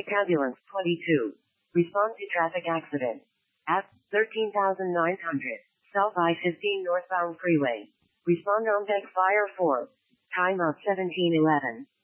Ambulance 22. Respond to traffic accident. F 13,900. South I-15 northbound freeway. Respond on deck fire 4. Time of 1711.